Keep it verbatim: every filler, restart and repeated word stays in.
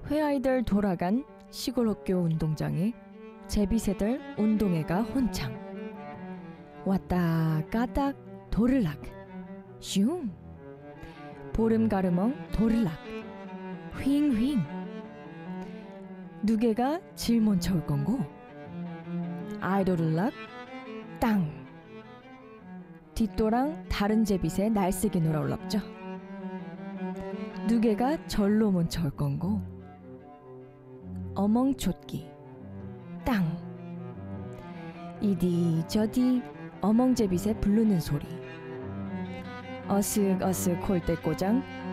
회아이들 돌아간 시골 학교 운동장에 제비새들 운동회가 혼창. 왔다 까딱 도를락 슝 보름가르멍 도를락 휑휑 누게가 제일 먼저 올 건고 아이도를락 땅 뒷도랑 다른 제비새 날쌔게 놀아올랍죠. 누게가 절로 먼저 올 건고 어멍초기 땅 이디 저디 어멍제빗에 부르는 소리 어슥어슥 홀대꼬장